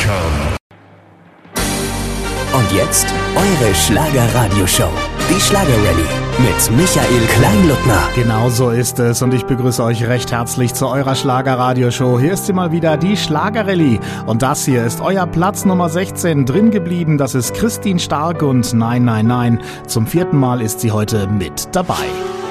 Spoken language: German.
Und jetzt eure Schlager-Radio-Show. Die Schlager-Rallye mit Michael Kleinluttner. Genau so ist es und ich begrüße euch recht herzlich zu eurer Schlager-Radio-Show. Hier ist sie mal wieder, die Schlager-Rallye. Und das hier ist euer Platz Nummer 16 drin geblieben. Das ist Christine Stark und Nein, nein, nein. Zum 4. Mal ist sie heute mit dabei.